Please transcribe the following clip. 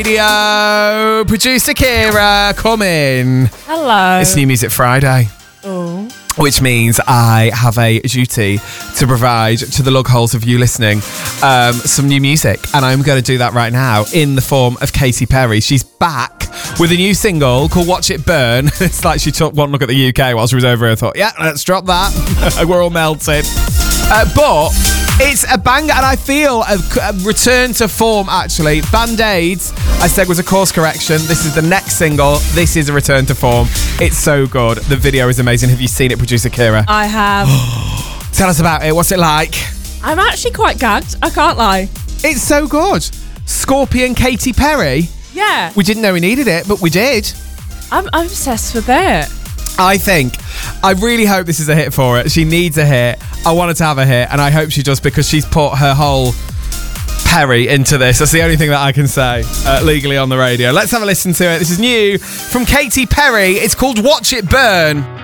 Radio producer Kira, come in. Hello. It's New Music Friday. Oh. Which means I have a duty to provide to the lug holes of you listening some new music. And I'm going to do that right now in the form of Katy Perry. She's back with a new single called Watch It Burn. It's like she took one look at the UK while she was over here and thought, yeah, let's drop that. We're all melted. But it's a banger, and I feel a return to form, actually. Band-Aids, I said, was a course correction. This is the next single. This is a return to form. It's so good. The video is amazing. Have you seen it, producer Kira? I have. Tell us about it. What's it like? I'm actually quite gagged. I can't lie. It's so good. Scorpion Katy Perry. Yeah. We didn't know we needed it, but we did. I'm obsessed with it. I really hope this is a hit for her. She needs a hit. I want her to have a hit, and I hope she does, because she's put her whole Perry into this. That's the only thing that I can say legally on the radio. Let's have a listen to it. This is new from Katy Perry. It's called Watch It Burn.